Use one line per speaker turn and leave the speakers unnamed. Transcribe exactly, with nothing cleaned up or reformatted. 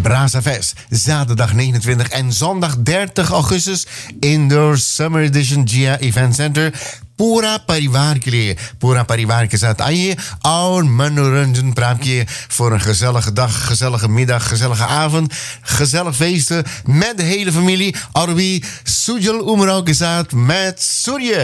Brazafest. Zaterdag negenentwintig en zondag dertig augustus. Indoor Summer Edition Gia Event Center. Pura Parivar के लिए पूरा परिवार के साथ आइए और मनोरंजन प्राप्त किए voor een gezellige dag, gezellige middag, gezellige avond, gezellig feesten met de hele familie. और भी सुजल उमराव के साथ met Surya.